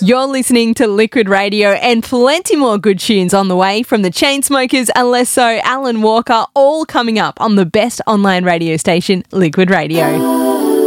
You're listening to Liquid Radio, and plenty more good tunes on the way from the Chainsmokers, Alesso, Alan Walker, all coming up on the best online radio station, Liquid Radio.